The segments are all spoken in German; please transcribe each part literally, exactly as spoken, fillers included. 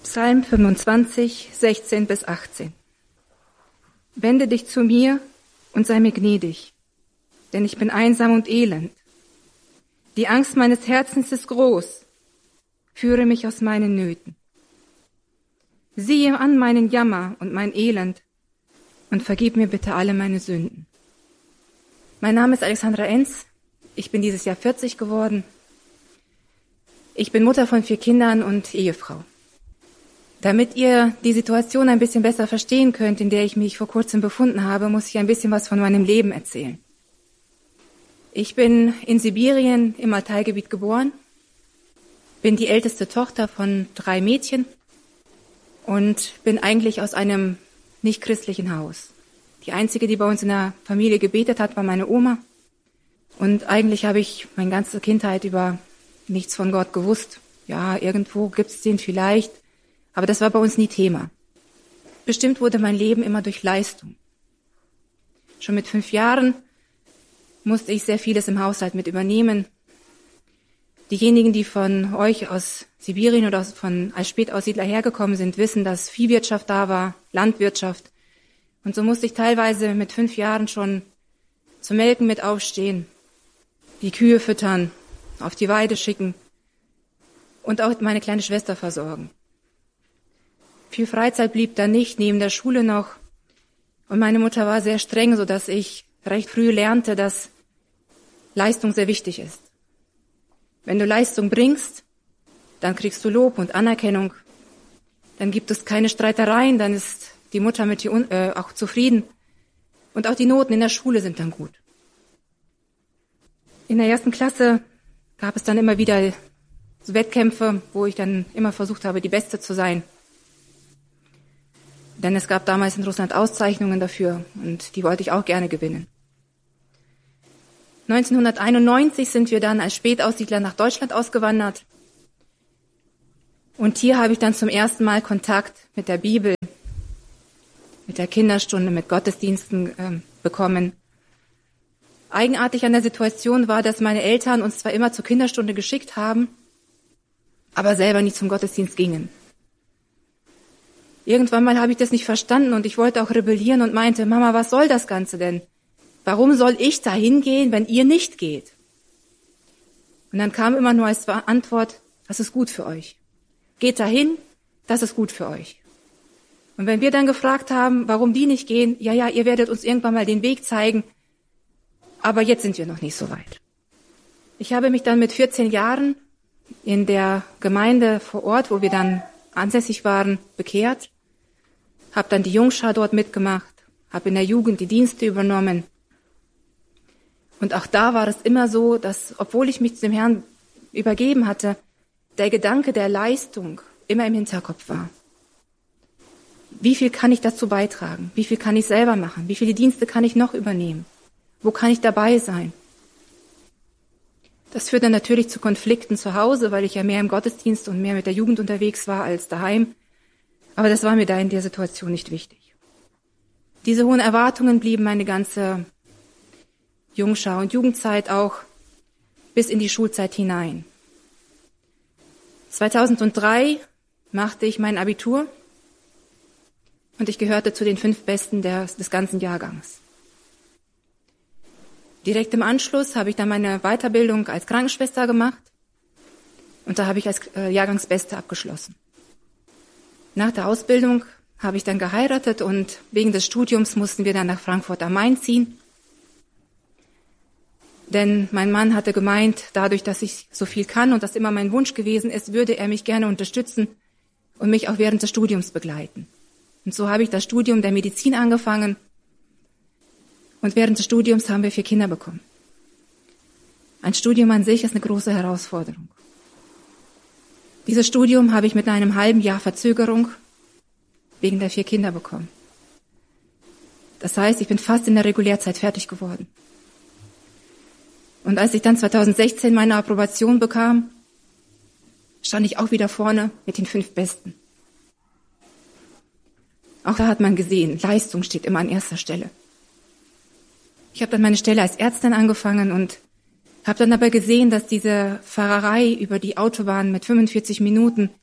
Psalm fünfundzwanzig, sechzehn bis achtzehn. Wende dich zu mir und sei mir gnädig, denn ich bin einsam und elend. Die Angst meines Herzens ist groß. Führe mich aus meinen Nöten. Siehe an meinen Jammer und mein Elend und vergib mir bitte alle meine Sünden. Mein Name ist Alexandra Enz. Ich bin dieses Jahr vierzig geworden. Ich bin Mutter von vier Kindern und Ehefrau. Damit ihr die Situation ein bisschen besser verstehen könnt, in der ich mich vor kurzem befunden habe, muss ich ein bisschen was von meinem Leben erzählen. Ich bin in Sibirien im Altaigebiet geboren, bin die älteste Tochter von drei Mädchen und bin eigentlich aus einem nicht-christlichen Haus. Die einzige, die bei uns in der Familie gebetet hat, war meine Oma. Und eigentlich habe ich meine ganze Kindheit über nichts von Gott gewusst. Ja, irgendwo gibt's den vielleicht. Aber das war bei uns nie Thema. Bestimmt wurde mein Leben immer durch Leistung. Schon mit fünf Jahren musste ich sehr vieles im Haushalt mit übernehmen. Diejenigen, die von euch aus Sibirien oder von als Spätaussiedler hergekommen sind, wissen, dass Viehwirtschaft da war, Landwirtschaft. Und so musste ich teilweise mit fünf Jahren schon zum Melken mit aufstehen, die Kühe füttern, auf die Weide schicken und auch meine kleine Schwester versorgen. Viel Freizeit blieb da nicht, neben der Schule noch. Und meine Mutter war sehr streng, sodass ich recht früh lernte, dass Leistung sehr wichtig ist. Wenn du Leistung bringst, dann kriegst du Lob und Anerkennung. Dann gibt es keine Streitereien, dann ist die Mutter mit dir äh, auch zufrieden. Und auch die Noten in der Schule sind dann gut. In der ersten Klasse gab es dann immer wieder so Wettkämpfe, wo ich dann immer versucht habe, die Beste zu sein. Denn es gab damals in Russland Auszeichnungen dafür und die wollte ich auch gerne gewinnen. neunzehnhunderteinundneunzig sind wir dann als Spätaussiedler nach Deutschland ausgewandert. Und hier habe ich dann zum ersten Mal Kontakt mit der Bibel, mit der Kinderstunde, mit Gottesdiensten äh, bekommen. Eigenartig an der Situation war, dass meine Eltern uns zwar immer zur Kinderstunde geschickt haben, aber selber nie zum Gottesdienst gingen. Irgendwann mal habe ich das nicht verstanden und ich wollte auch rebellieren und meinte, Mama, was soll das Ganze denn? Warum soll ich da hingehen, wenn ihr nicht geht? Und dann kam immer nur als Antwort, das ist gut für euch. Geht dahin, das ist gut für euch. Und wenn wir dann gefragt haben, warum die nicht gehen, ja, ja, ihr werdet uns irgendwann mal den Weg zeigen, aber jetzt sind wir noch nicht so weit. Ich habe mich dann mit vierzehn Jahren in der Gemeinde vor Ort, wo wir dann ansässig waren, bekehrt. Habe dann die Jungschar dort mitgemacht, habe in der Jugend die Dienste übernommen. Und auch da war es immer so, dass, obwohl ich mich dem Herrn übergeben hatte, der Gedanke der Leistung immer im Hinterkopf war. Wie viel kann ich dazu beitragen? Wie viel kann ich selber machen? Wie viele Dienste kann ich noch übernehmen? Wo kann ich dabei sein? Das führte natürlich zu Konflikten zu Hause, weil ich ja mehr im Gottesdienst und mehr mit der Jugend unterwegs war als daheim. Aber das war mir da in der Situation nicht wichtig. Diese hohen Erwartungen blieben meine ganze Jungschar- und Jugendzeit auch bis in die Schulzeit hinein. zweitausenddrei machte ich mein Abitur und ich gehörte zu den fünf Besten des, des ganzen Jahrgangs. Direkt im Anschluss habe ich dann meine Weiterbildung als Krankenschwester gemacht und da habe ich als äh, Jahrgangsbeste abgeschlossen. Nach der Ausbildung habe ich dann geheiratet und wegen des Studiums mussten wir dann nach Frankfurt am Main ziehen. Denn mein Mann hatte gemeint, dadurch, dass ich so viel kann und das immer mein Wunsch gewesen ist, würde er mich gerne unterstützen und mich auch während des Studiums begleiten. Und so habe ich das Studium der Medizin angefangen. Und während des Studiums haben wir vier Kinder bekommen. Ein Studium an sich ist eine große Herausforderung. Dieses Studium habe ich mit einem halben Jahr Verzögerung wegen der vier Kinder bekommen. Das heißt, ich bin fast in der Regulärzeit fertig geworden. Und als ich dann zweitausendsechzehn meine Approbation bekam, stand ich auch wieder vorne mit den fünf Besten. Auch da hat man gesehen, Leistung steht immer an erster Stelle. Ich habe dann meine Stelle als Ärztin angefangen und habe dann aber gesehen, dass diese Fahrerei über die Autobahn mit fünfundvierzig Minuten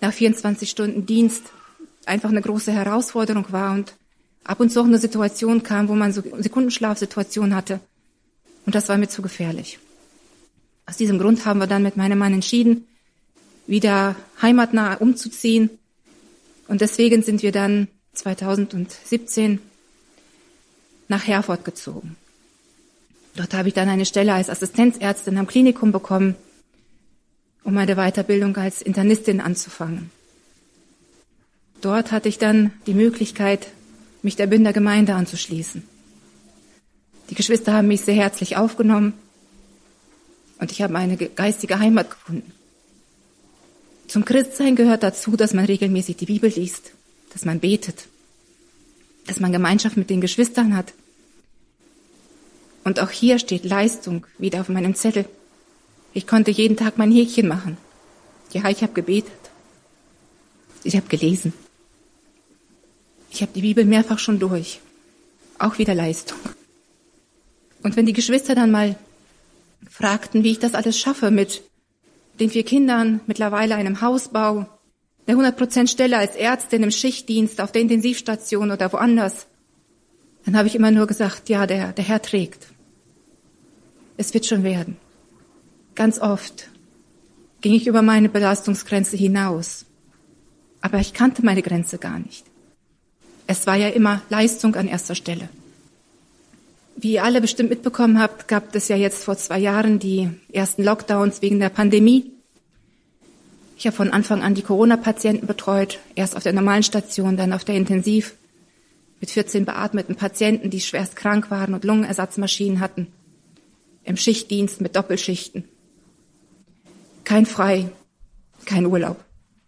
nach vierundzwanzig Stunden Dienst einfach eine große Herausforderung war und ab und zu auch eine Situation kam, wo man so Sekundenschlafsituation hatte. Und das war mir zu gefährlich. Aus diesem Grund haben wir dann mit meinem Mann entschieden, wieder heimatnah umzuziehen. Und deswegen sind wir dann zweitausendsiebzehn nach Herford gezogen. Dort habe ich dann eine Stelle als Assistenzärztin am Klinikum bekommen, um meine Weiterbildung als Internistin anzufangen. Dort hatte ich dann die Möglichkeit, mich der Bünder Gemeinde anzuschließen. Die Geschwister haben mich sehr herzlich aufgenommen und ich habe eine geistige Heimat gefunden. Zum Christsein gehört dazu, dass man regelmäßig die Bibel liest, dass man betet, dass man Gemeinschaft mit den Geschwistern hat. Und auch hier steht Leistung wieder auf meinem Zettel. Ich konnte jeden Tag mein Häkchen machen. Ja, ich habe gebetet. Ich habe gelesen. Ich habe die Bibel mehrfach schon durch. Auch wieder Leistung. Und wenn die Geschwister dann mal fragten, wie ich das alles schaffe mit den vier Kindern, mittlerweile einem Hausbau, der hundert Prozent Stelle als Ärztin im Schichtdienst auf der Intensivstation oder woanders, dann habe ich immer nur gesagt, ja, der, der Herr trägt. Es wird schon werden. Ganz oft ging ich über meine Belastungsgrenze hinaus. Aber ich kannte meine Grenze gar nicht. Es war ja immer Leistung an erster Stelle. Wie ihr alle bestimmt mitbekommen habt, gab es ja jetzt vor zwei Jahren die ersten Lockdowns wegen der Pandemie. Ich habe von Anfang an die Corona-Patienten betreut, erst auf der normalen Station, dann auf der Intensiv, mit vierzehn beatmeten Patienten, die schwerst krank waren und Lungenersatzmaschinen hatten, im Schichtdienst mit Doppelschichten. Kein Frei, kein Urlaub.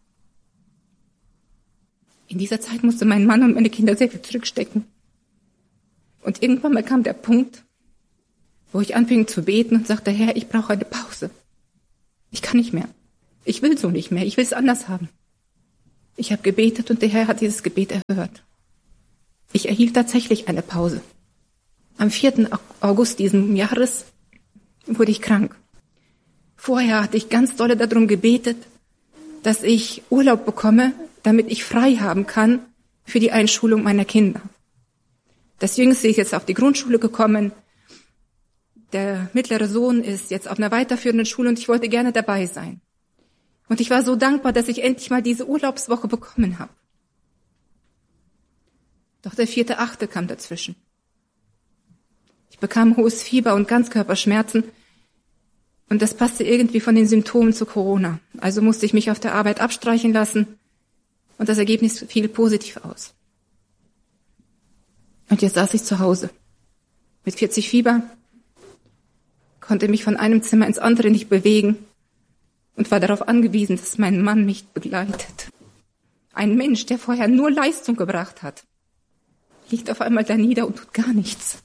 In dieser Zeit musste mein Mann und meine Kinder sehr viel zurückstecken. Und irgendwann mal kam der Punkt, wo ich anfing zu beten und sagte, Herr, ich brauche eine Pause. Ich kann nicht mehr. Ich will so nicht mehr. Ich will es anders haben. Ich habe gebetet und der Herr hat dieses Gebet erhört. Ich erhielt tatsächlich eine Pause. Am vierten August diesen Jahres wurde ich krank. Vorher hatte ich ganz dolle darum gebetet, dass ich Urlaub bekomme, damit ich frei haben kann für die Einschulung meiner Kinder. Das Jüngste ist jetzt auf die Grundschule gekommen. Der mittlere Sohn ist jetzt auf einer weiterführenden Schule und ich wollte gerne dabei sein. Und ich war so dankbar, dass ich endlich mal diese Urlaubswoche bekommen habe. Doch der vierte Achte kam dazwischen. Ich bekam hohes Fieber und Ganzkörperschmerzen und das passte irgendwie von den Symptomen zu Corona. Also musste ich mich auf der Arbeit abstreichen lassen und das Ergebnis fiel positiv aus. Und jetzt saß ich zu Hause mit vierzig Fieber, konnte mich von einem Zimmer ins andere nicht bewegen und war darauf angewiesen, dass mein Mann mich begleitet. Ein Mensch, der vorher nur Leistung gebracht hat, liegt auf einmal da nieder und tut gar nichts.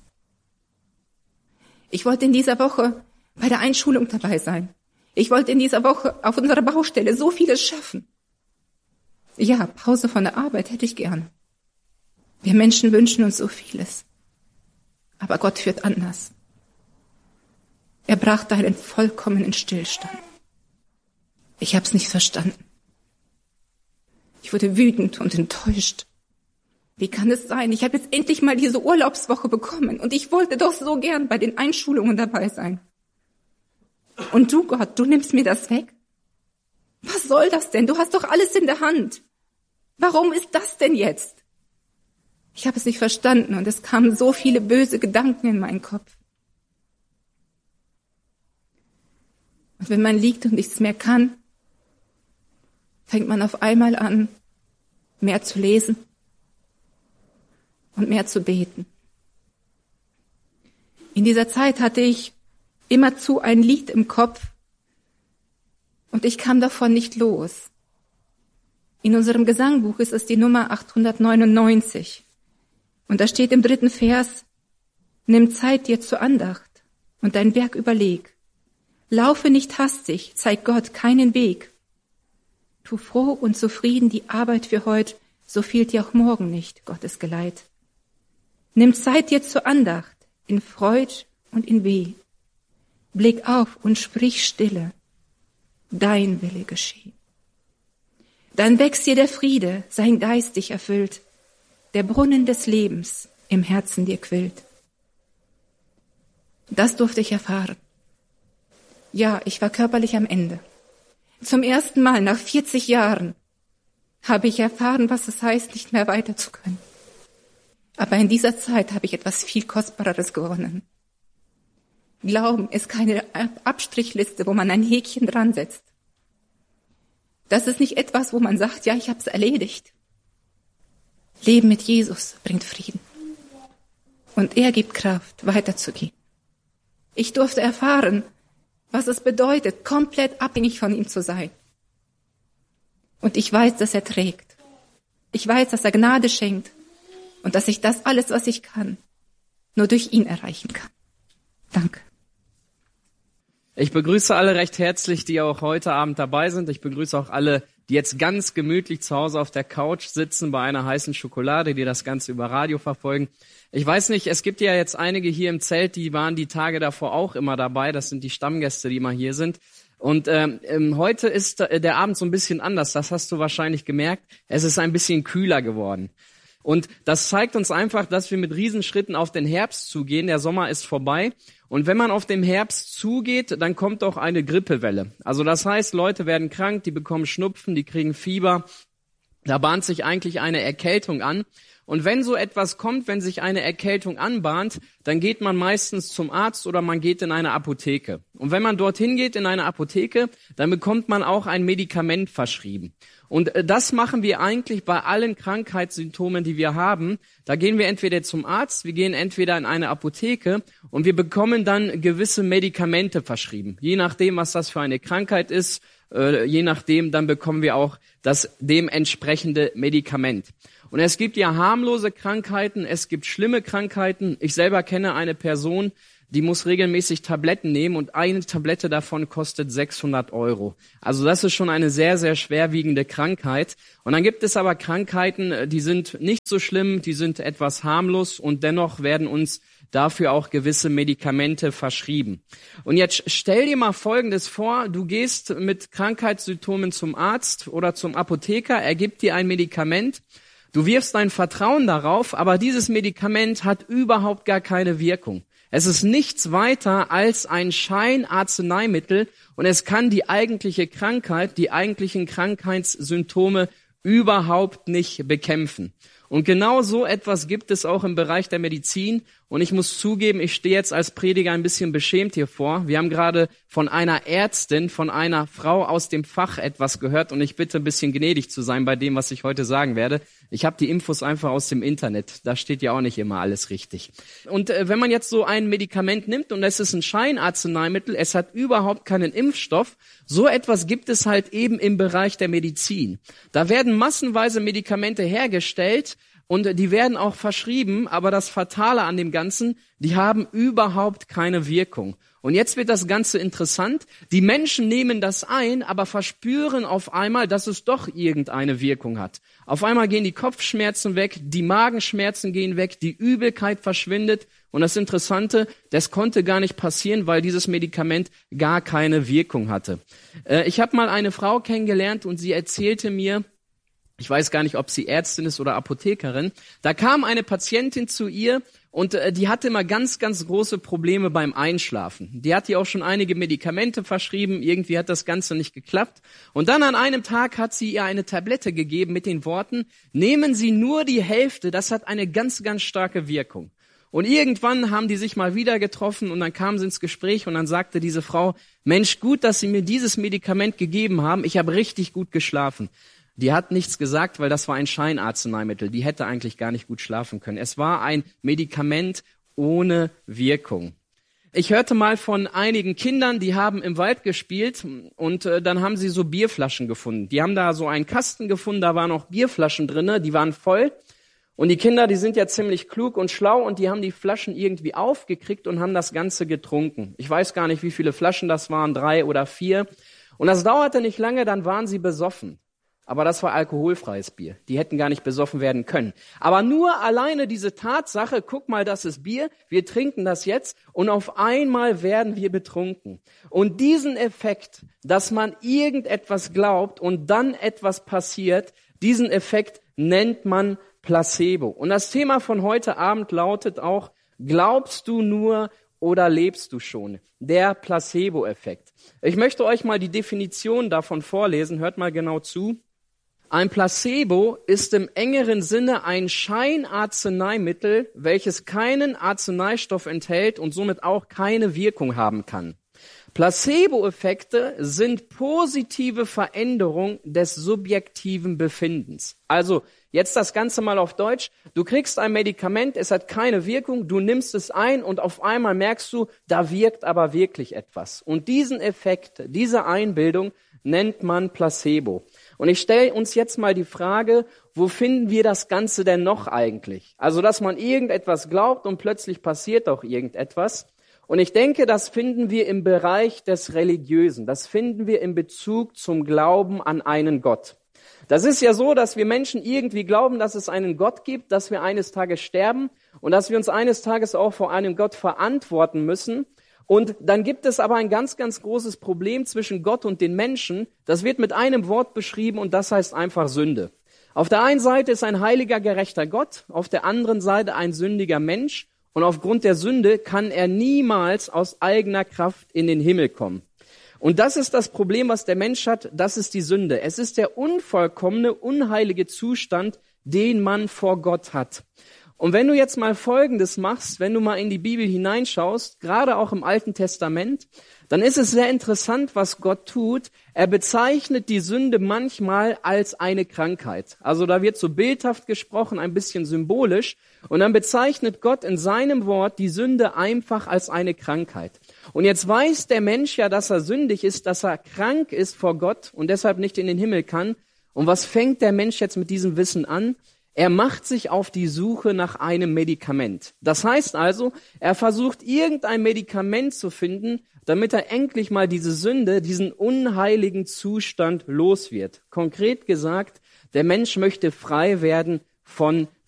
Ich wollte in dieser Woche bei der Einschulung dabei sein. Ich wollte in dieser Woche auf unserer Baustelle so vieles schaffen. Ja, Pause von der Arbeit hätte ich gern. Wir Menschen wünschen uns so vieles. Aber Gott führt anders. Er brachte einen vollkommenen Stillstand. Ich habe es nicht verstanden. Ich wurde wütend und enttäuscht. Wie kann es sein? Ich habe jetzt endlich mal diese Urlaubswoche bekommen und ich wollte doch so gern bei den Einschulungen dabei sein. Und du, Gott, du nimmst mir das weg? Was soll das denn? Du hast doch alles in der Hand. Warum ist das denn jetzt? Ich habe es nicht verstanden und es kamen so viele böse Gedanken in meinen Kopf. Und wenn man liegt und nichts mehr kann, fängt man auf einmal an, mehr zu lesen und mehr zu beten. In dieser Zeit hatte ich immerzu ein Lied im Kopf und ich kam davon nicht los. In unserem Gesangbuch ist es die Nummer achthundertneunundneunzig. Und da steht im dritten Vers, nimm Zeit dir zur Andacht und dein Werk überleg. Laufe nicht hastig, zeig Gott keinen Weg. Tu froh und zufrieden die Arbeit für heut, so fehlt dir auch morgen nicht Gottes Geleit. Nimm Zeit dir zur Andacht, in Freud und in Weh. Blick auf und sprich stille, dein Wille geschehe. Dann wächst dir der Friede, sein Geist dich erfüllt, der Brunnen des Lebens im Herzen dir quillt. Das durfte ich erfahren. Ja, ich war körperlich am Ende. Zum ersten Mal nach vierzig Jahren habe ich erfahren, was es heißt, nicht mehr weiter zu können. Aber in dieser Zeit habe ich etwas viel Kostbareres gewonnen. Glauben ist keine Abstrichliste, wo man ein Häkchen dran setzt. Das ist nicht etwas, wo man sagt, ja, ich habe es erledigt. Leben mit Jesus bringt Frieden. Und er gibt Kraft, weiterzugehen. Ich durfte erfahren, was es bedeutet, komplett abhängig von ihm zu sein. Und ich weiß, dass er trägt. Ich weiß, dass er Gnade schenkt und dass ich das alles, was ich kann, nur durch ihn erreichen kann. Danke. Ich begrüße alle recht herzlich, die auch heute Abend dabei sind. Ich begrüße auch alle, die jetzt ganz gemütlich zu Hause auf der Couch sitzen bei einer heißen Schokolade, die das Ganze über Radio verfolgen. Ich weiß nicht, es gibt ja jetzt einige hier im Zelt, die waren die Tage davor auch immer dabei. Das sind die Stammgäste, die immer hier sind. Und ähm, heute ist der Abend so ein bisschen anders. Das hast du wahrscheinlich gemerkt. Es ist ein bisschen kühler geworden. Und das zeigt uns einfach, dass wir mit Riesenschritten auf den Herbst zugehen. Der Sommer ist vorbei. Und wenn man auf den Herbst zugeht, dann kommt auch eine Grippewelle. Also das heißt, Leute werden krank, die bekommen Schnupfen, die kriegen Fieber. Da bahnt sich eigentlich eine Erkältung an. Und wenn so etwas kommt, wenn sich eine Erkältung anbahnt, dann geht man meistens zum Arzt oder man geht in eine Apotheke. Und wenn man dorthin geht in eine Apotheke, dann bekommt man auch ein Medikament verschrieben. Und das machen wir eigentlich bei allen Krankheitssymptomen, die wir haben. Da gehen wir entweder zum Arzt, wir gehen entweder in eine Apotheke und wir bekommen dann gewisse Medikamente verschrieben. Je nachdem, was das für eine Krankheit ist, äh, je nachdem, dann bekommen wir auch das dementsprechende Medikament. Und es gibt ja harmlose Krankheiten, es gibt schlimme Krankheiten. Ich selber kenne eine Person, die muss regelmäßig Tabletten nehmen und eine Tablette davon kostet sechshundert Euro. Also das ist schon eine sehr, sehr schwerwiegende Krankheit. Und dann gibt es aber Krankheiten, die sind nicht so schlimm, die sind etwas harmlos und dennoch werden uns dafür auch gewisse Medikamente verschrieben. Und jetzt stell dir mal Folgendes vor, du gehst mit Krankheitssymptomen zum Arzt oder zum Apotheker, er gibt dir ein Medikament. Du wirfst dein Vertrauen darauf, aber dieses Medikament hat überhaupt gar keine Wirkung. Es ist nichts weiter als ein Scheinarzneimittel und es kann die eigentliche Krankheit, die eigentlichen Krankheitssymptome überhaupt nicht bekämpfen. Und genau so etwas gibt es auch im Bereich der Medizin. Und ich muss zugeben, ich stehe jetzt als Prediger ein bisschen beschämt hier vor. Wir haben gerade von einer Ärztin, von einer Frau aus dem Fach etwas gehört. Und ich bitte ein bisschen gnädig zu sein bei dem, was ich heute sagen werde. Ich habe die Infos einfach aus dem Internet. Da steht ja auch nicht immer alles richtig. Und äh, wenn man jetzt so ein Medikament nimmt und es ist ein Scheinarzneimittel, es hat überhaupt keinen Impfstoff, so etwas gibt es halt eben im Bereich der Medizin. Da werden massenweise Medikamente hergestellt, und die werden auch verschrieben, aber das Fatale an dem Ganzen, die haben überhaupt keine Wirkung. Und jetzt wird das Ganze interessant. Die Menschen nehmen das ein, aber verspüren auf einmal, dass es doch irgendeine Wirkung hat. Auf einmal gehen die Kopfschmerzen weg, die Magenschmerzen gehen weg, die Übelkeit verschwindet. Und das Interessante, das konnte gar nicht passieren, weil dieses Medikament gar keine Wirkung hatte. Äh, ich habe mal eine Frau kennengelernt und sie erzählte mir, ich weiß gar nicht, ob sie Ärztin ist oder Apothekerin. Da kam eine Patientin zu ihr und äh, die hatte immer ganz, ganz große Probleme beim Einschlafen. Die hat ihr auch schon einige Medikamente verschrieben. Irgendwie hat das Ganze nicht geklappt. Und dann an einem Tag hat sie ihr eine Tablette gegeben mit den Worten, nehmen Sie nur die Hälfte, das hat eine ganz, ganz starke Wirkung. Und irgendwann haben die sich mal wieder getroffen und dann kamen sie ins Gespräch und dann sagte diese Frau, Mensch, gut, dass Sie mir dieses Medikament gegeben haben. Ich habe richtig gut geschlafen. Die hat nichts gesagt, weil das war ein Scheinarzneimittel. Die hätte eigentlich gar nicht gut schlafen können. Es war ein Medikament ohne Wirkung. Ich hörte mal von einigen Kindern, die haben im Wald gespielt und äh, dann haben sie so Bierflaschen gefunden. Die haben da so einen Kasten gefunden, da waren auch Bierflaschen drinne, die waren voll. Und die Kinder, die sind ja ziemlich klug und schlau und die haben die Flaschen irgendwie aufgekriegt und haben das Ganze getrunken. Ich weiß gar nicht, wie viele Flaschen das waren, drei oder vier. Und das dauerte nicht lange, dann waren sie besoffen. aber das war alkoholfreies Bier. Die hätten gar nicht besoffen werden können. Aber nur alleine diese Tatsache, guck mal, das ist Bier, wir trinken das jetzt und auf einmal werden wir betrunken. Und diesen Effekt, dass man irgendetwas glaubt und dann etwas passiert, diesen Effekt nennt man Placebo. Und das Thema von heute Abend lautet auch, glaubst du nur oder lebst du schon? Der Placebo-Effekt. Ich möchte euch mal die Definition davon vorlesen. Hört mal genau zu. Ein Placebo ist im engeren Sinne ein Scheinarzneimittel, welches keinen Arzneistoff enthält und somit auch keine Wirkung haben kann. Placebo-Effekte sind positive Veränderungen des subjektiven Befindens. Also jetzt das Ganze mal auf Deutsch. Du kriegst ein Medikament, es hat keine Wirkung, du nimmst es ein und auf einmal merkst du, da wirkt aber wirklich etwas. Und diesen Effekt, diese Einbildung nennt man Placebo. Und ich stelle uns jetzt mal die Frage, wo finden wir das Ganze denn noch eigentlich? Also, dass man irgendetwas glaubt und plötzlich passiert auch irgendetwas. Und ich denke, das finden wir im Bereich des Religiösen. Das finden wir in Bezug zum Glauben an einen Gott. Das ist ja so, dass wir Menschen irgendwie glauben, dass es einen Gott gibt, dass wir eines Tages sterben und dass wir uns eines Tages auch vor einem Gott verantworten müssen. Und dann gibt es aber ein ganz, ganz großes Problem zwischen Gott und den Menschen. Das wird mit einem Wort beschrieben und das heißt einfach Sünde. Auf der einen Seite ist ein heiliger, gerechter Gott, auf der anderen Seite ein sündiger Mensch. Und aufgrund der Sünde kann er niemals aus eigener Kraft in den Himmel kommen. Und das ist das Problem, was der Mensch hat, das ist die Sünde. Es ist der unvollkommene, unheilige Zustand, den man vor Gott hat. Und wenn du jetzt mal Folgendes machst, wenn du mal in die Bibel hineinschaust, gerade auch im Alten Testament, dann ist es sehr interessant, was Gott tut. Er bezeichnet die Sünde manchmal als eine Krankheit. Also da wird so bildhaft gesprochen, ein bisschen symbolisch. Und dann bezeichnet Gott in seinem Wort die Sünde einfach als eine Krankheit. Und jetzt weiß der Mensch ja, dass er sündig ist, dass er krank ist vor Gott und deshalb nicht in den Himmel kann. Und was fängt der Mensch jetzt mit diesem Wissen an? Er macht sich auf die Suche nach einem Medikament. Das heißt also, er versucht irgendein Medikament zu finden, damit er endlich mal diese Sünde, diesen unheiligen Zustand los wird. Konkret gesagt, der Mensch möchte frei werden von